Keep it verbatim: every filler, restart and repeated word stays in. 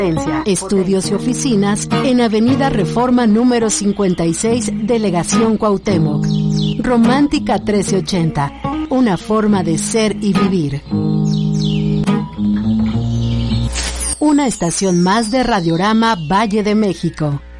Estudios y oficinas en Avenida Reforma número cincuenta y seis, Delegación Cuauhtémoc. Romántica trece ochenta, una forma de ser y vivir. Una estación más de Radiorama Valle de México.